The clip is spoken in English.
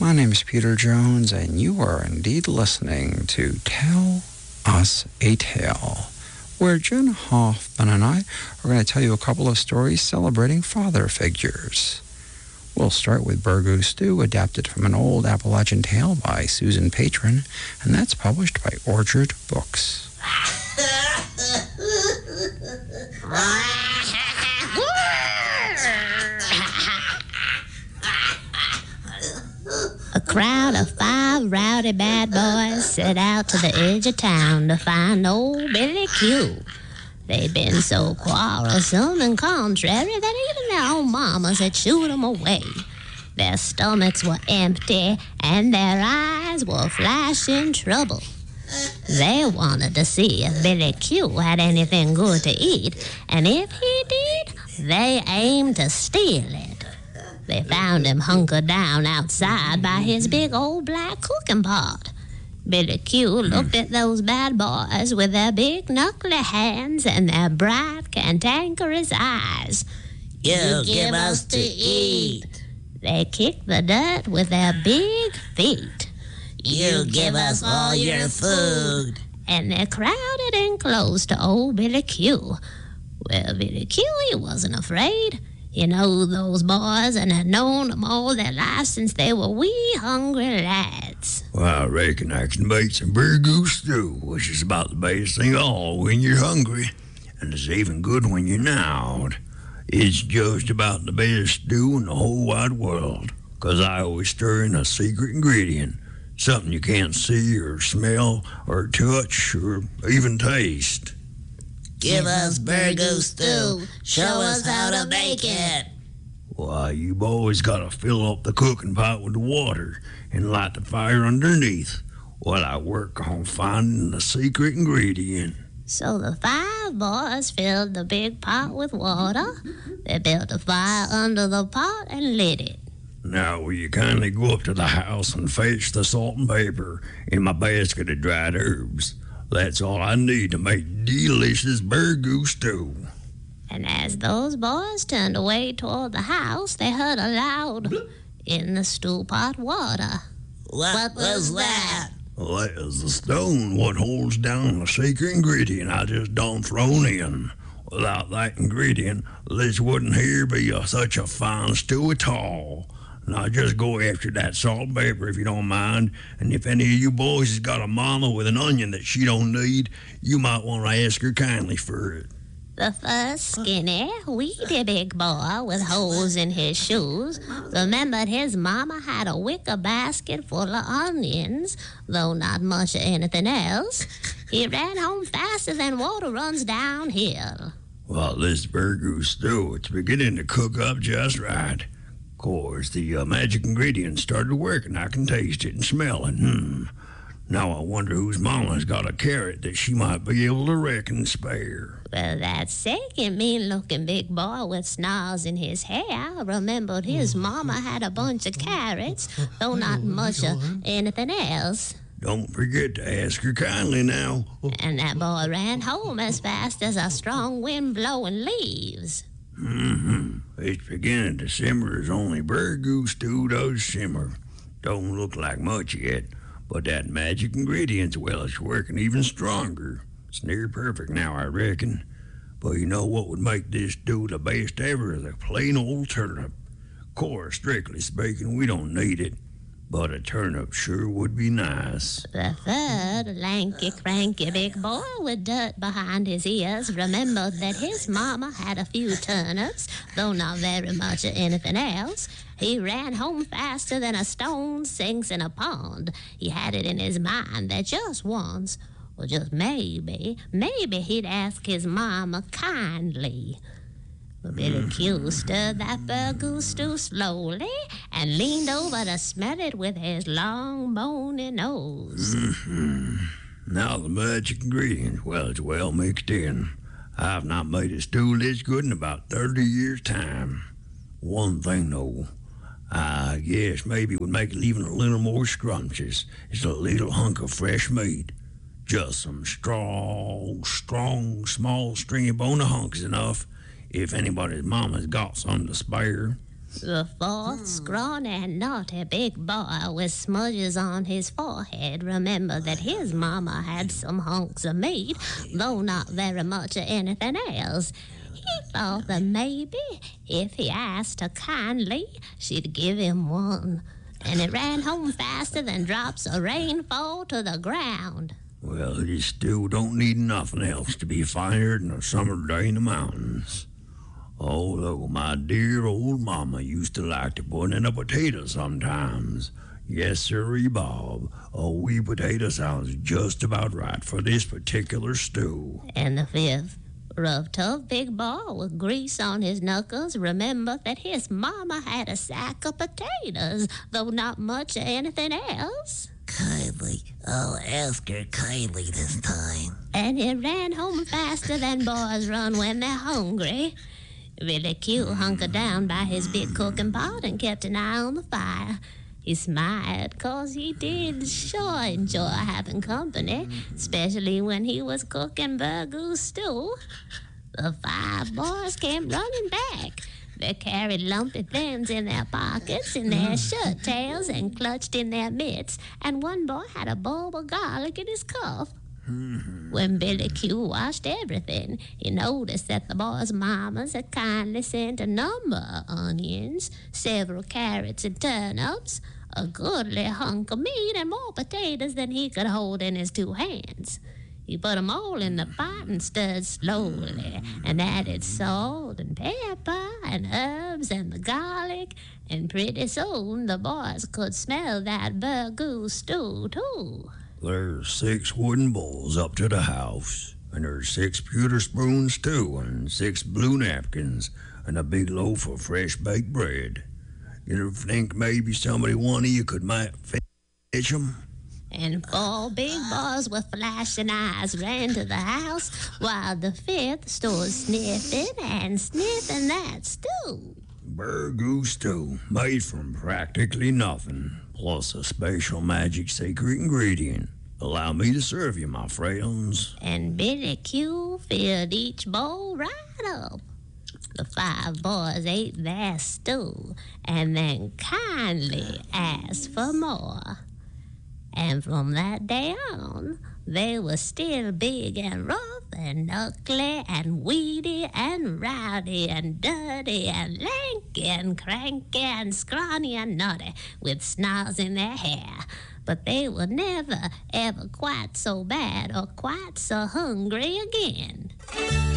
My name is Peter Jones, and you are indeed listening to Tell Us a Tale, where Jen Hoffman and I are going to tell you a couple of stories celebrating father figures. We'll start with Burgoo Stew, adapted from an old Appalachian tale by Susan Patron, and that's published by Orchard Books. A crowd of 5 rowdy bad boys set out to the edge of town to find old Billy Q. They'd been so quarrelsome and contrary that even their own mamas had shooed them away. Their stomachs were empty and their eyes were flashing trouble. They wanted to see if Billy Q had anything good to eat, and if he did, they aimed to steal it. They found him hunkered down outside by his big old black cooking pot. Billy Q looked at those bad boys with their big knuckly hands and their bright cantankerous eyes. You give us to eat. They kicked the dirt with their big feet. You give us all your food. And they crowded in close to old Billy Q. Well, Billy Q, he wasn't afraid. You know those boys and had known them all their lives since they were wee hungry lads. Well, I reckon I can make some Burgoo Stew, which is about the best thing of all when you're hungry, and it's even good when you're not. It's just about the best stew in the whole wide world, 'cause I always stir in a secret ingredient, something you can't see or smell or touch or even taste. Give us Burgoo Stew. Show us how to make it. Why, you boys gotta fill up the cooking pot with the water and light the fire underneath while I work on finding the secret ingredient. So the 5 boys filled the big pot with water. They built a fire under the pot and lit it. Now, will you kindly go up to the house and fetch the salt and pepper in my basket of dried herbs? That's all I need to make delicious Burgoo Stew. And as those boys turned away toward the house, they heard a loud in the stew pot water. What was that? Well, that is the stone what holds down the secret ingredient I just done thrown in. Without that ingredient, this wouldn't here be such a fine stew at all. Now just go after that salt and pepper if you don't mind, and if any of you boys has got a mama with an onion that she don't need, you might want to ask her kindly for it. The first skinny, weedy big boy with holes in his shoes remembered his mama had a wicker basket full of onions, though not much of anything else. He ran home faster than water runs downhill. Well, this Burgoo Stew, it's beginning to cook up just right. Of course, the magic ingredient started working. I can taste it and smell it. Now I wonder whose mama's got a carrot that she might be able to reckon and spare. Well, that second mean-looking big boy with snarls in his hair remembered his mama had a bunch of carrots, though not much of anything else. Don't forget to ask her kindly now. And that boy ran home as fast as a strong wind blowing leaves. It's beginning to simmer as only Burgoo Stew does simmer. Don't look like much yet, but that magic ingredient, well, it's working even stronger. It's near perfect now, I reckon. But you know what would make this stew the best ever is a plain old turnip. Of course, strictly speaking, we don't need it, but a turnip sure would be nice. The third lanky, cranky big boy with dirt behind his ears remembered that his mama had a few turnips, though not very much of anything else. He ran home faster than a stone sinks in a pond. He had it in his mind that just once, or just maybe he'd ask his mama kindly. But Billy Q stirred that Burgoo Stew slowly and leaned over to smell it with his long, bony nose. Now the magic ingredient, well, it's well mixed in. I've not made a stew this good in about 30 years' time. One thing, though, I guess maybe it would make it even a little more scrumptious. It's a little hunk of fresh meat. Just some strong, small, stringy bone hunks enough if anybody's mama's got some to spare. The fourth scrawny and naughty big boy with smudges on his forehead remembered that his mama had some hunks of meat, though not very much of anything else. He thought that maybe if he asked her kindly, she'd give him one. And he ran home faster than drops of rain fall to the ground. Well, this stew don't need nothing else to be finer than a summer day in the mountains. Although my dear old mama used to like to put in a potato sometimes. Yes, sirree, Bob. A wee potato sounds just about right for this particular stew. And the fifth, rough, tough big boy with grease on his knuckles remembered that his mama had a sack of potatoes, though not much of anything else. Kindly. I'll ask her kindly this time. And he ran home faster than boys run when they're hungry. Billy Q hunkered down by his big cooking pot and kept an eye on the fire. He smiled 'cause he did sure enjoy having company, especially when he was cooking burgoo stew. The 5 boys came running back. They carried lumpy things in their pockets, in their shirt tails, and clutched in their mitts, and one boy had a bulb of garlic in his cuff. When Billy Q watched everything, he noticed that the boys' mamas had kindly sent a number of onions, several carrots and turnips, a goodly hunk of meat, and more potatoes than he could hold in his 2 hands. He put them all in the pot and stirred slowly, and added salt and pepper and herbs and the garlic, and pretty soon the boys could smell that burgoo stew too. There's 6 wooden bowls up to the house, and there's 6 pewter spoons too, and 6 blue napkins, and a big loaf of fresh baked bread. You think maybe somebody one of you could might fetch 'em? And 4 big boys with flashing eyes ran to the house, while the 5th stood sniffing and sniffing that stew. Burgoo stew, made from practically nothing, plus a special magic secret ingredient. Allow me to serve you, my friends. And Billy Q filled each bowl right up. The 5 boys ate their stew and then kindly asked for more. And from that day on, they were still big and rough and knuckly and weedy and rowdy and dirty and lanky and cranky and scrawny and naughty with snarls in their hair. But they were never, ever quite so bad or quite so hungry again.